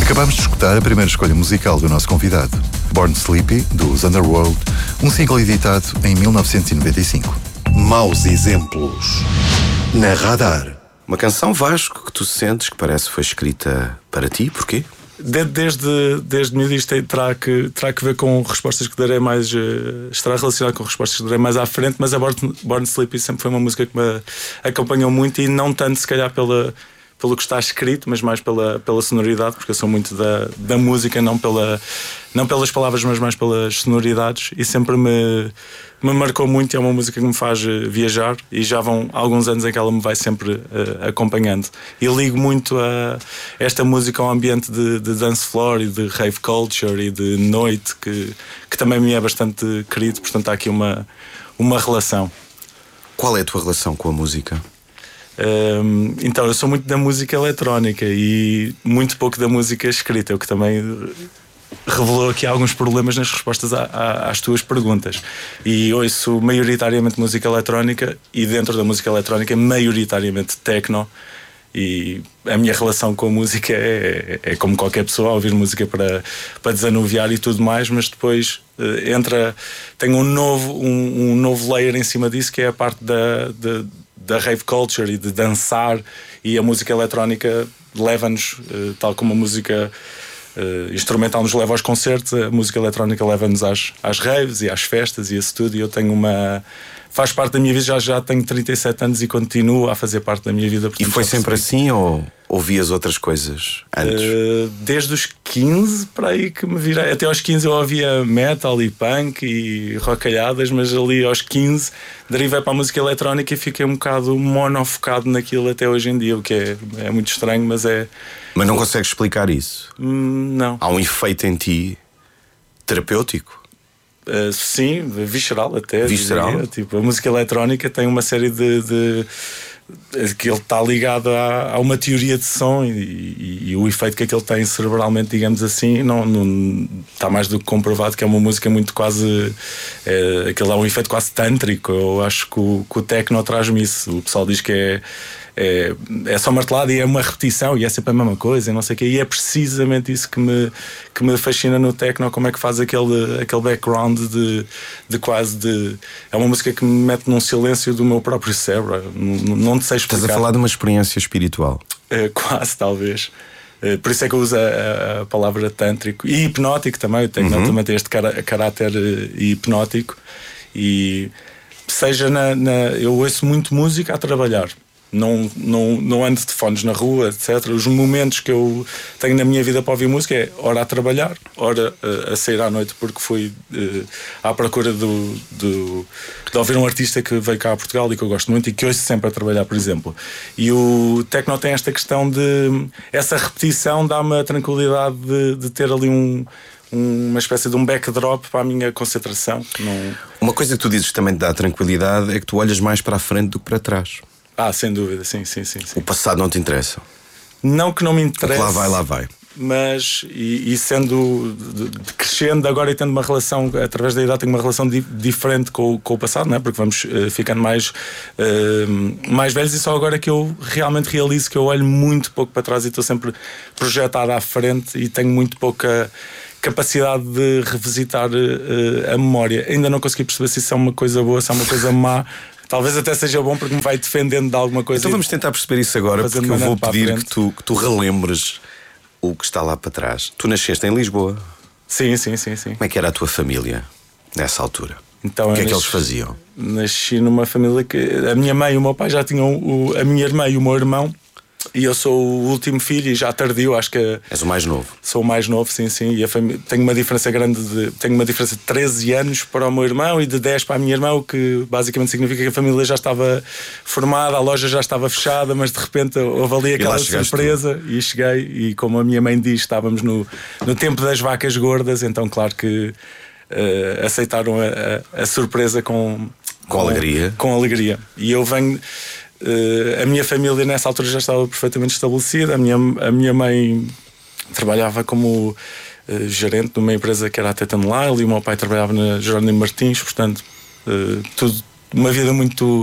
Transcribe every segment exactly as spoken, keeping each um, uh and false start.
Acabamos de escutar a primeira escolha musical do nosso convidado, Born Sleepy, dos Underworld, um single editado em mil novecentos e noventa e cinco. Maus exemplos na Radar. Uma canção, Vasco, que tu sentes que parece que foi escrita para ti, porquê? Desde, desde miúdo isto terá que, terá que ver com respostas que darei mais, uh, estará relacionado com respostas que darei mais à frente, mas a Born, Born Sleepy sempre foi uma música que me acompanhou muito, e não tanto se calhar pela, pelo que está escrito, mas mais pela, pela sonoridade, porque eu sou muito da, da música, não, pela, não pelas palavras, mas mais pelas sonoridades, e sempre me, me marcou muito. É uma música que me faz viajar, e já vão alguns anos em que ela me vai sempre uh, acompanhando, e ligo muito a esta música ao ambiente de, de dance floor e de rave culture e de noite, que, que também me é bastante querido, portanto há aqui uma, uma relação. Qual é a tua relação com a música? Um, então, eu sou muito da música eletrónica e muito pouco da música escrita, o que também revelou aqui alguns problemas nas respostas a, a, às tuas perguntas. E ouço maioritariamente música eletrónica, e dentro da música eletrónica maioritariamente techno, e a minha relação com a música é, é, é como qualquer pessoa, ouvir música para, para desanuviar e tudo mais, mas depois uh, entra, tem um novo, um, um novo layer em cima disso, que é a parte da, da da rave culture e de dançar, e a música eletrónica leva-nos, tal como a música uh, instrumental nos leva aos concertos, a música eletrónica leva-nos às, às raves e às festas e a isso tudo, e eu tenho uma... faz parte da minha vida, já, já tenho trinta e sete anos e continuo a fazer parte da minha vida. Portanto, e foi sempre assim, ou ouvias outras coisas antes? Uh, desde os quinze, para aí que me virei. Até aos quinze eu ouvia metal e punk e rockalhadas, mas ali aos quinze derivei para a música eletrónica e fiquei um bocado monofocado naquilo até hoje em dia, o que é, é muito estranho, mas é... Mas não consegues explicar isso? Hum, não. Há um efeito em ti terapêutico? Uh, sim, visceral até. Visceral? Diria. Tipo, a música eletrónica tem uma série de... de que ele está ligado a, a uma teoria de som, e, e, e o efeito que aquele tem cerebralmente, digamos assim, não, não está mais do que comprovado, que é uma música muito quase é, aquele é um efeito quase tântrico. Eu acho que o, que o techno traz-me isso. O pessoal diz que é É, é só martelado e é uma repetição e é sempre a mesma coisa e não sei o quê, e é precisamente isso que me, que me fascina no techno, como é que faz aquele, aquele background de, de quase de... É uma música que me mete num silêncio do meu próprio cérebro. Não, não te sei explicar. Estás a falar de uma experiência espiritual? É, quase, talvez. É, por isso é que eu uso a, a palavra tântrico e hipnótico também. O techno uhum. também tem este cara, caráter hipnótico, e seja na, na... eu ouço muito música a trabalhar. Não, não, não ando de fones na rua, etcétera. Os momentos que eu tenho na minha vida para ouvir música é hora a trabalhar, hora uh, a sair à noite, porque fui uh, à procura do, do, de ouvir um artista que veio cá a Portugal e que eu gosto muito e que ouço sempre a trabalhar, por exemplo. E o techno tem esta questão de... essa repetição dá-me a tranquilidade de, de ter ali um... uma espécie de um backdrop para a minha concentração. Não... Uma coisa que tu dizes que também te dá tranquilidade é que tu olhas mais para a frente do que para trás. Ah, sem dúvida, sim, sim, sim, sim. O passado não te interessa? Não que não me interesse. Lá vai, lá vai. Mas, e, e sendo de, de crescendo agora e tendo uma relação, através da idade, tenho uma relação di, diferente com, com o passado, não é? Porque vamos uh, ficando mais, uh, mais velhos, e só agora que eu realmente realizo que eu olho muito pouco para trás e estou sempre projetado à frente e tenho muito pouca capacidade de revisitar uh, a memória. Ainda não consegui perceber se isso é uma coisa boa, se é uma coisa má. Talvez até seja bom, porque me vai defendendo de alguma coisa. Então vamos tentar perceber isso agora, porque eu vou pedir que tu, que tu relembres o que está lá para trás. Tu nasceste em Lisboa? Sim, sim, sim, sim. Como é que era a tua família nessa altura? Então, o que é nasci, que eles faziam? Nasci numa família que a minha mãe e o meu pai já tinham o, a minha irmã e o meu irmão, e eu sou o último filho e já tardio, acho que... És o mais novo? Sou o mais novo, sim, sim. E a família, tenho uma diferença grande de... Tenho uma diferença de treze anos para o meu irmão e de dez para a minha irmã, o que basicamente significa que a família já estava formada, a loja já estava fechada, mas de repente houve ali aquela surpresa tu. E cheguei, e como a minha mãe diz, estávamos no, no tempo das vacas gordas, então claro que uh, aceitaram a, a, a surpresa com... Com, com alegria. Com alegria. E eu venho... Uh, a minha família nessa altura já estava perfeitamente estabelecida. A minha, a minha mãe trabalhava como uh, gerente de uma empresa que era a Tetan Lyle, e o meu pai trabalhava na Jerónimo Martins, portanto uh, tudo, uma vida muito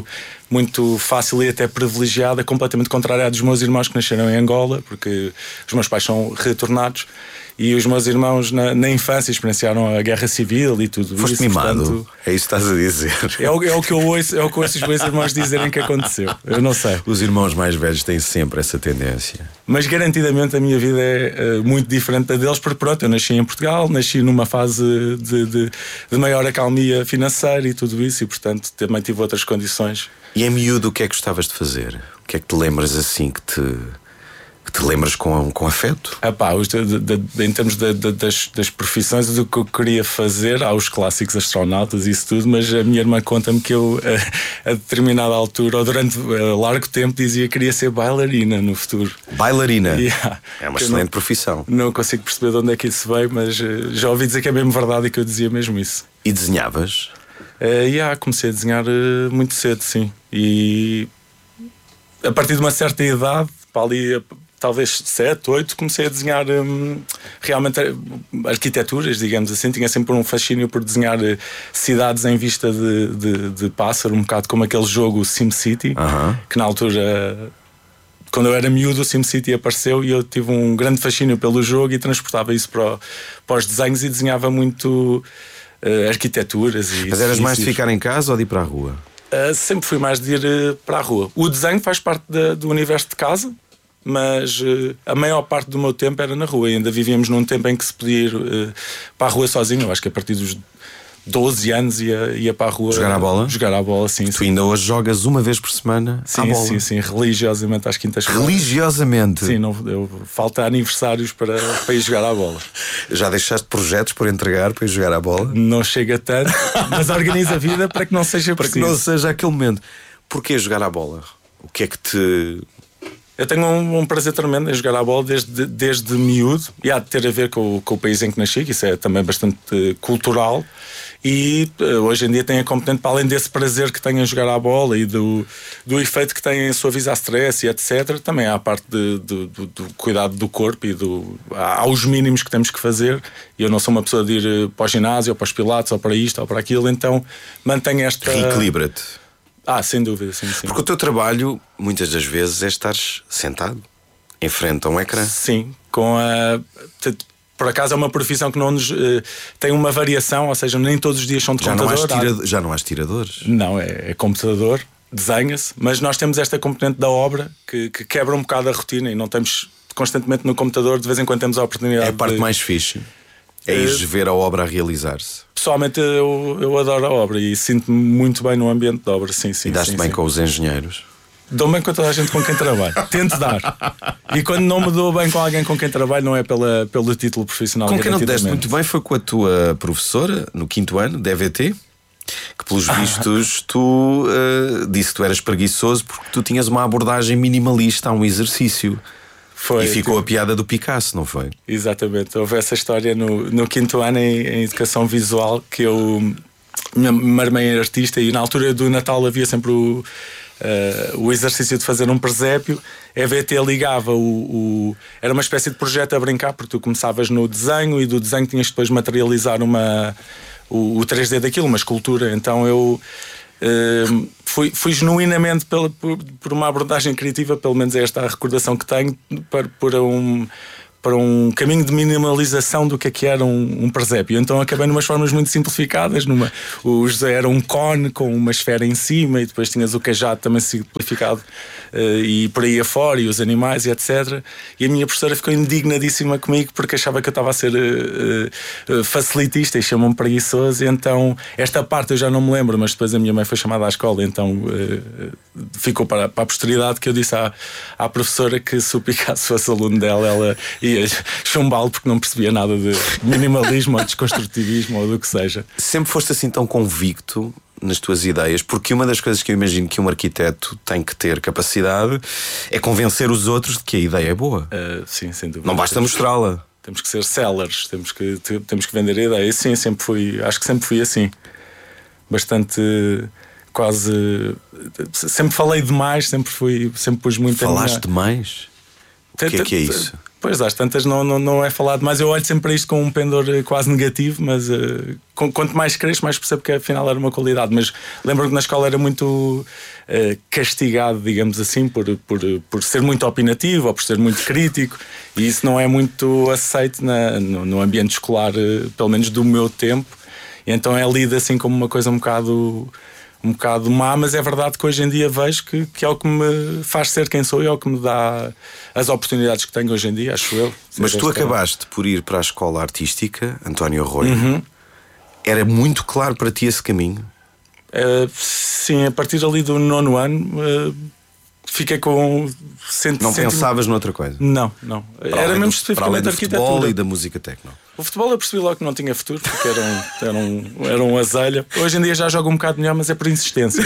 muito fácil e até privilegiada, completamente contrária à dos meus irmãos que nasceram em Angola, porque os meus pais são retornados. E os meus irmãos na, na infância experienciaram a guerra civil e tudo. Foste isso. mimado, Portanto, é isso que estás a dizer. É o, é o que eu ouço, é o que eu ouço os meus irmãos dizerem que aconteceu. Eu não sei. Os irmãos mais velhos têm sempre essa tendência. Mas garantidamente a minha vida é uh, muito diferente da deles, porque pronto, eu nasci em Portugal, nasci numa fase de, de, de maior acalmia financeira e tudo isso, e portanto também tive outras condições. E em miúdo, o que é que gostavas de fazer? O que é que te lembras assim que te... que te lembras com, com afeto? Ah, pá, os de, de, de, em termos de, de, das, das profissões, do que eu queria fazer, há os clássicos astronautas e isso tudo, mas a minha irmã conta-me que eu, a, a determinada altura, ou durante a largo tempo, dizia que queria ser bailarina no futuro. Bailarina? Yeah. É uma excelente não, profissão. Não consigo perceber de onde é que isso veio, mas uh, já ouvi dizer que é mesmo verdade e que eu dizia mesmo isso. E desenhavas? Uh, yeah, comecei a desenhar uh, muito cedo, sim. E a partir de uma certa idade, para ali... talvez sete, oito, comecei a desenhar hum, realmente arquiteturas, digamos assim. Tinha sempre um fascínio por desenhar cidades em vista de, de, de pássaro, um bocado como aquele jogo SimCity, uh-huh. que na altura, quando eu era miúdo, o SimCity apareceu e eu tive um grande fascínio pelo jogo e transportava isso para, para os desenhos e desenhava muito uh, arquiteturas. E Mas eras mais de ficar em casa ou de ir para a rua? Uh, sempre fui mais de ir uh, para a rua. O desenho faz parte da, do universo de casa, mas uh, a maior parte do meu tempo era na rua. E ainda vivíamos num tempo em que se podia ir uh, para a rua sozinho. Eu acho que a partir dos doze anos ia, ia para a rua jogar a bola? Jogar a bola, sim. Tu sim. ainda hoje jogas uma vez por semana sim, à bola? Sim, sim, religiosamente às quintas-feiras. Religiosamente? Sim, não, eu, falta aniversários para, para ir jogar à bola. Já deixaste projetos por entregar para ir jogar à bola? Não chega tanto, mas organiza a vida para que não seja para preciso. que não seja aquele momento. Porquê jogar à bola? O que é que te... Eu tenho um, um prazer tremendo em jogar à bola desde, desde miúdo, e há de ter a ver com, com o país em que nasci, que isso é também bastante uh, cultural, e uh, hoje em dia tem a componente, para além desse prazer que tenho em jogar à bola e do, do efeito que tem em suavizar stress e etcétera, também há a parte de, de, do, do cuidado do corpo e do, há os mínimos que temos que fazer, e eu não sou uma pessoa de ir para o ginásio ou para os pilates ou para isto ou para aquilo, então mantenho esta... Reequilibra-te. Ah, sem dúvida, sim, sim. Porque o teu trabalho, muitas das vezes, é estar sentado em frente a um ecrã. Sim, com a... Por acaso é uma profissão que não nos... Uh, tem uma variação, ou seja, nem todos os dias são de já computador. Não há tira... Já não há tiradores? Não, é, é computador, desenha-se, mas nós temos esta componente da obra que, que quebra um bocado a rotina e não estamos constantemente no computador, de vez em quando temos a oportunidade. É a parte de... mais fixe. É ires ver a obra a realizar-se. Pessoalmente eu, eu adoro a obra e sinto-me muito bem no ambiente da obra, sim, sim. E daste sim, bem sim. com os engenheiros? Dou bem com toda a gente com quem trabalho. Tento dar. E quando não me dou bem com alguém com quem trabalho, não é pela, pelo título profissional. Com quem não te deste muito bem foi com a tua professora no quinto ano, D V T, que pelos vistos tu uh, disse que tu eras preguiçoso porque tu tinhas uma abordagem minimalista a um exercício. Foi, e ficou tipo... a piada do Picasso, não foi? Exatamente, houve essa história no, no quinto ano em, em Educação Visual, que eu me marmei artista e na altura do Natal havia sempre o, uh, o exercício de fazer um presépio. A E V T ligava o, o... Era uma espécie de projeto a brincar, porque tu começavas no desenho e do desenho tinhas depois materializar uma, o, o três D daquilo, uma escultura. Então eu... Uh, fui, fui genuinamente pela, por, por uma abordagem criativa, pelo menos é esta a recordação que tenho, para, para, um, para um caminho de minimalização do que é que era um, um presépio. Então acabei numas formas muito simplificadas. Numa, o José era um cone com uma esfera em cima e depois tinhas o cajado também simplificado uh, e por aí afora, e os animais e etcétera. E a minha professora ficou indignadíssima comigo porque achava que eu estava a ser uh, uh, facilitista e chamou-me preguiçoso. E então esta parte eu já não me lembro, mas depois a minha mãe foi chamada à escola, então uh, ficou para, para a posteridade que eu disse à, à professora que se o Picasso fosse aluno dela, ela ia chumbá-lo porque não percebia nada de minimalismo ou desconstrutivismo ou do que seja. Sempre foste assim tão convicto nas tuas ideias? Porque uma das coisas que eu imagino que um arquiteto tem que ter capacidade é convencer os outros de que a ideia é boa. Uh, sim, sem dúvida. Não basta mostrá-la. Temos que ser sellers, temos que, temos que vender a ideia. Sim, sempre fui, acho que sempre fui assim. Bastante, quase. Sempre falei demais, sempre fui, sempre pus muito. Falaste a minha... demais? O que é que é isso? Pois, às tantas não, não, não é falado, mas eu olho sempre para isto com um pendor quase negativo, mas uh, com, quanto mais cresço, mais percebo que afinal era uma qualidade. Mas lembro que na escola era muito uh, castigado, digamos assim, por, por, por ser muito opinativo ou por ser muito crítico, e isso não é muito aceito na, no, no ambiente escolar, uh, pelo menos do meu tempo, e então é lido assim como uma coisa um bocado... um bocado má, mas é verdade que hoje em dia vejo que, que é o que me faz ser quem sou e é o que me dá as oportunidades que tenho hoje em dia, acho eu. Mas tu acabaste por ir para a escola artística, António Arroio. Uhum. Era muito claro para ti esse caminho? Uh, sim, a partir ali do nono ano uh, fiquei com... Cento, não cento... pensavas noutra coisa? Não, não. Para era mesmo do, especificamente para arquitetura. Do futebol e da música techno. O futebol eu percebi logo que não tinha futuro, porque era um, era um, era um azelha. Hoje em dia já jogo um bocado melhor, mas é por insistência.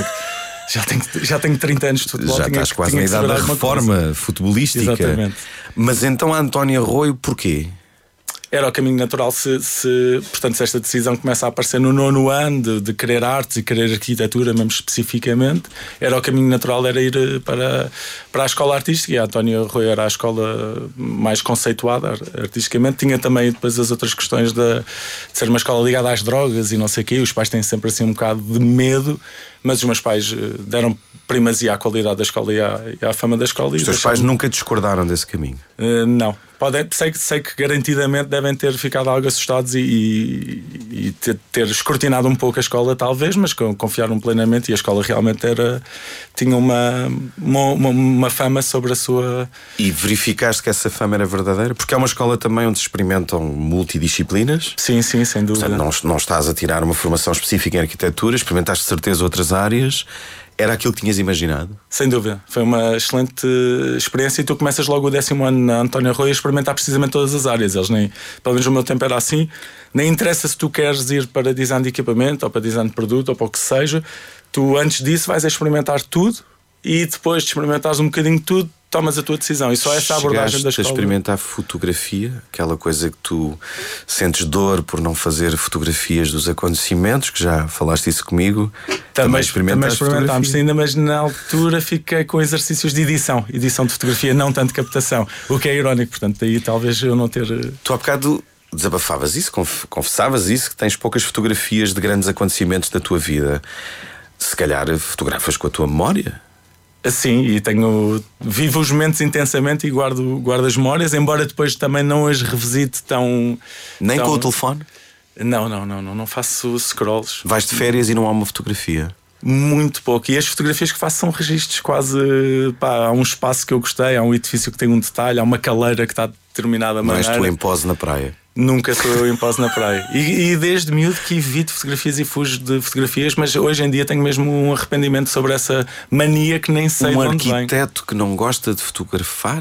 já, tenho, já tenho trinta anos de futebol. Já tinha, estás quase na idade da reforma coisa. futebolística. Exatamente. Mas então a António Arroio, porquê? Era o caminho natural se, se, portanto, se esta decisão começa a aparecer no nono ano de, de querer artes e querer arquitetura mesmo especificamente, era o caminho natural, era ir para, para a escola artística, e a António Arroio era a escola mais conceituada artisticamente. Tinha também depois as outras questões de, de ser uma escola ligada às drogas e não sei o quê. Os pais têm sempre assim um bocado de medo, mas os meus pais deram primazia à qualidade da escola e à, e à fama da escola. Os teus pais nunca discordaram desse caminho? Uh, não. Pode, sei, sei que garantidamente devem ter ficado algo assustados e, e, e ter, ter escrutinado um pouco a escola, talvez, mas confiaram plenamente, e a escola realmente era, tinha uma, uma, uma, uma fama sobre a sua... E verificaste que essa fama era verdadeira? Porque é uma escola também onde se experimentam multidisciplinas. Sim, sim, sem dúvida. Portanto, não, não estás a tirar uma formação específica em arquitetura, experimentaste de certeza outras áreas. Era aquilo que tinhas imaginado? Sem dúvida, foi uma excelente experiência, e tu começas logo o décimo ano na António Arroio a experimentar precisamente todas as áreas. Eles nem, pelo menos no meu tempo era assim, nem interessa se tu queres ir para design de equipamento ou para design de produto ou para o que seja, tu antes disso vais a experimentar tudo, e depois de experimentares um bocadinho de tudo, tomas a tua decisão. E só essa abordagem da escola. A experimentar fotografia, aquela coisa que tu sentes dor por não fazer fotografias dos acontecimentos, que já falaste isso comigo. Também, também experimentámos ainda, mas na altura fiquei com exercícios de edição, edição de fotografia, não tanto captação, o que é irónico, portanto daí talvez eu não ter... Tu há bocado desabafavas isso, confessavas isso, que tens poucas fotografias de grandes acontecimentos da tua vida. Se calhar fotografas com a tua memória? Sim, e tenho, vivo os momentos intensamente e guardo, guardo as memórias, embora depois também não as revisite tão... Nem tão... com o telefone? Não, não, não, não, não faço scrolls. Vais de férias e não há uma fotografia? Muito pouco, e as fotografias que faço são registros quase, pá, há um espaço que eu gostei, há um edifício que tem um detalhe, há uma caleira que está de determinada maneira. Não és tu em pose na praia? Nunca sou eu em pose na praia. E, e desde miúdo que evito fotografias e fujo de fotografias, mas hoje em dia tenho mesmo um arrependimento sobre essa mania que nem sei um de onde vem. Um arquiteto que não gosta de fotografar?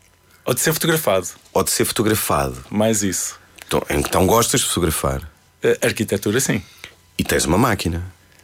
Ou de ser fotografado. Ou de ser fotografado. Mais isso. Então, então gostas de fotografar? A arquitetura, sim. E tens uma máquina?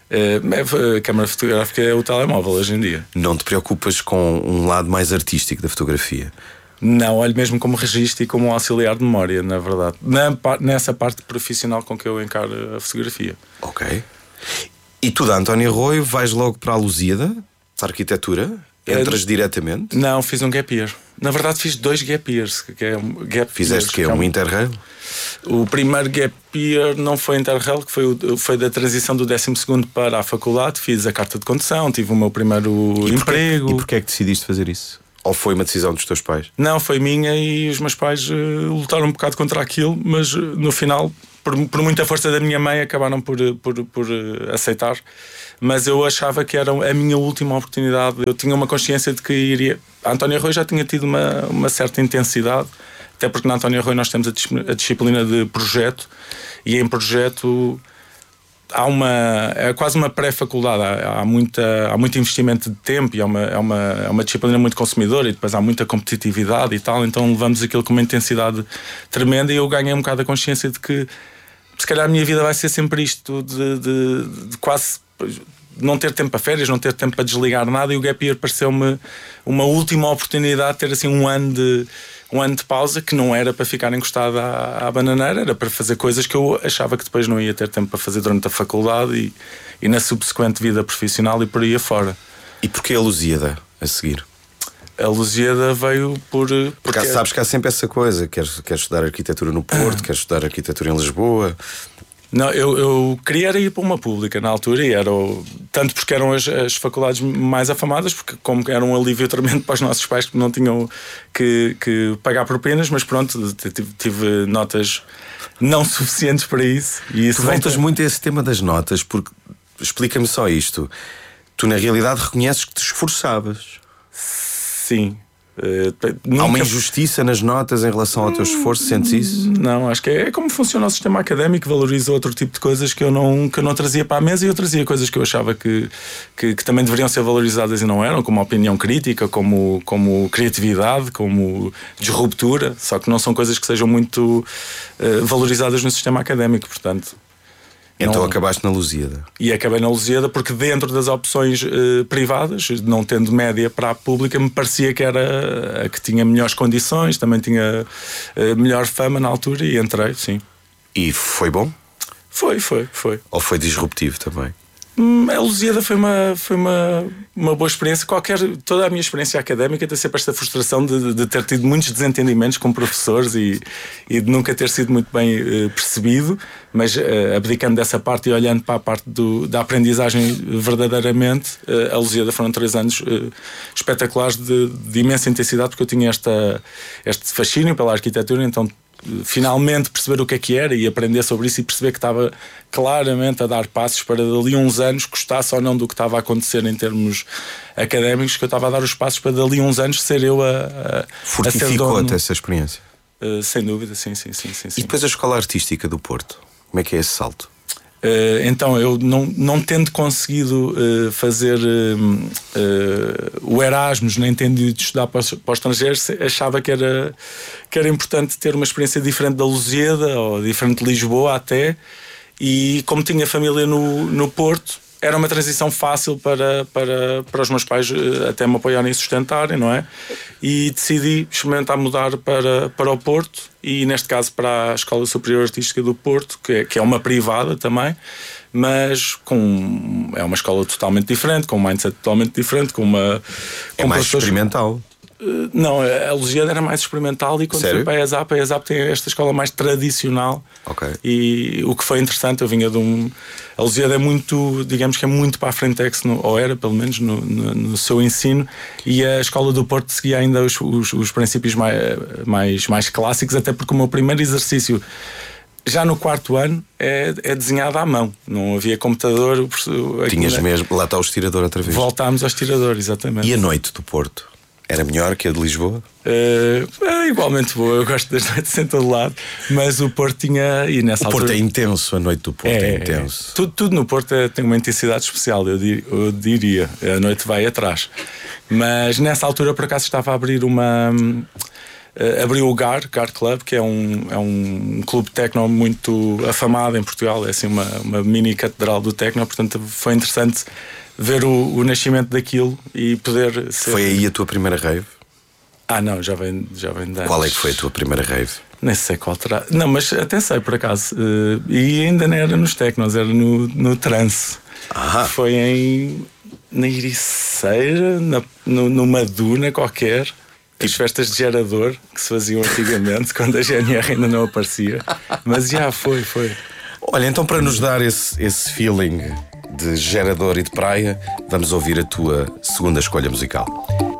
A câmara fotográfica é o telemóvel hoje em dia. Não te preocupas com um lado mais artístico da fotografia? Não, olho mesmo como registro e como um auxiliar de memória, na verdade. Na, nessa parte profissional com que eu encaro a fotografia. Ok. E tu, da António Arroio, vais logo para a Lusíada, para a arquitetura? Entras é, diretamente? Não, fiz um gap year. Na verdade fiz dois gap years, que é um gap Fizeste years, que é um, um Interrail? O primeiro gap year não foi Interrail, que foi, o, foi da transição do décimo segundo para a faculdade. Fiz a carta de condução, tive o meu primeiro e emprego. Porquê, e porquê é que decidiste fazer isso? Ou foi uma decisão dos teus pais? Não, foi minha, e os meus pais uh, lutaram um bocado contra aquilo, mas uh, no final, por, por muita força da minha mãe, acabaram por, por, por uh, aceitar. Mas eu achava que era a minha última oportunidade. Eu tinha uma consciência de que iria... A António Arroio já tinha tido uma, uma certa intensidade, até porque na António Arroio nós temos a, a disciplina de projeto, e em projeto há uma, é quase uma pré-faculdade, há, há, muita, há muito investimento de tempo, e é uma, é, uma, é uma disciplina muito consumidora, e depois há muita competitividade e tal, então levamos aquilo com uma intensidade tremenda, e eu ganhei um bocado a consciência de que se calhar a minha vida vai ser sempre isto, de, de, de quase não ter tempo para férias, não ter tempo para desligar nada, e o gap year pareceu-me uma última oportunidade de ter assim um ano de um ano de pausa, que não era para ficar encostado à, à bananeira, era para fazer coisas que eu achava que depois não ia ter tempo para fazer durante a faculdade e, e na subsequente vida profissional e por aí afora. E porquê a Lusíada a seguir? A Lusíada veio por. Porque porque sabes que há sempre essa coisa: queres, queres estudar arquitetura no Porto, queres estudar arquitetura em Lisboa. Não, eu, eu queria era ir para uma pública na altura, e era o, tanto porque eram as, as faculdades mais afamadas, porque como era um alívio tremendo para os nossos pais que não tinham que, que pagar propinas, mas pronto, tive, tive notas não suficientes para isso. E isso tu voltas muito a esse tema das notas, porque explica-me só isto: tu na realidade reconheces que te esforçavas. Sim. Uh, nunca... Há uma injustiça nas notas em relação ao teu esforço, sentes isso? Não, acho que é, é como funciona o sistema académico, valoriza outro tipo de coisas que eu não, que eu não trazia para a mesa, e eu trazia coisas que eu achava que, que, que também deveriam ser valorizadas e não eram, como a opinião crítica, como, como criatividade, como disruptura, só que não são coisas que sejam muito uh, valorizadas no sistema académico, portanto. Então não... acabaste na Lusíada. E acabei na Lusíada porque dentro das opções uh, privadas, não tendo média para a pública, me parecia que era a que tinha melhores condições, também tinha uh, melhor fama na altura, e entrei, sim. E foi bom? Foi, foi, foi. Ou foi disruptivo também? Hum, a Lusíada foi uma, foi uma, uma boa experiência. Qualquer, toda a minha experiência académica tem sempre esta frustração de, de ter tido muitos desentendimentos com professores e, e de nunca ter sido muito bem uh, percebido, mas uh, abdicando dessa parte e olhando para a parte do, da aprendizagem verdadeiramente, uh, a Lusíada foram três anos uh, espetaculares de, de imensa intensidade, porque eu tinha esta, este fascínio pela arquitetura, então finalmente perceber o que é que era e aprender sobre isso, e perceber que estava claramente a dar passos para dali uns anos, gostasse ou não do que estava a acontecer em termos académicos, que eu estava a dar os passos para dali uns anos ser eu a, a fortificou-te essa experiência? Uh, sem dúvida, sim, sim, sim, sim, sim. E depois a Escola Artística do Porto, como é que é esse salto? Uh, então, eu não, não tendo conseguido uh, fazer uh, uh, o Erasmus, nem tendo ido estudar para, para o estrangeiro, achava que era, que era importante ter uma experiência diferente da Lusíada, ou diferente de Lisboa até, e como tinha família no, no Porto, era uma transição fácil para, para, para os meus pais uh, até me apoiarem e sustentarem, não é? E decidi experimentar mudar para, para o Porto, e neste caso para a Escola Superior Artística do Porto, que é, que é uma privada também, mas com, é uma escola totalmente diferente, com um mindset totalmente diferente, com uma... É mais experimental. Uh, não, a Lusíada era mais experimental, e quando Sério? fui para a ESAP, a ESAP tem esta escola mais tradicional. Okay. E o que foi interessante, eu vinha de um... A Lusíada é muito, digamos que é muito para a Frentex, no, ou era pelo menos no, no, no seu ensino, e a Escola do Porto seguia ainda os, os, os princípios mais, mais, mais clássicos, até porque o meu primeiro exercício, já no quarto ano, é, é desenhado à mão, não havia computador. Tinhas mesmo, lá está o estirador outra vez. Voltámos ao estirador, exatamente. E a noite do Porto? Era melhor que a de Lisboa? Uh, é igualmente boa, eu gosto das noites em todo lado, mas o Porto tinha. E nessa o Porto altura, é intenso, a noite do Porto é, é intenso. É, tudo, tudo no Porto é, tem uma intensidade especial, eu, dir, eu diria. A noite vai atrás. Mas nessa altura, por acaso, estava a abrir uma. Uh, abriu o G A R, G A R Club, que é um, é um clube techno muito afamado em Portugal, é assim uma, uma mini catedral do techno, portanto foi interessante ver o, o nascimento daquilo e poder ser... Foi aí a tua primeira rave? Ah não, já vem, já vem de antes. Qual é que foi a tua primeira rave? Nem sei qual terá. Não, mas até sei por acaso. Uh, e ainda não era nos technos, era no, no trance. Ah. Foi em na Ericeira, na, no, numa duna qualquer. As festas de gerador que se faziam antigamente, quando a G N R ainda não aparecia. Mas já foi, foi. Olha, então para nos dar esse, esse feeling de gerador e de praia, vamos ouvir a tua segunda escolha musical.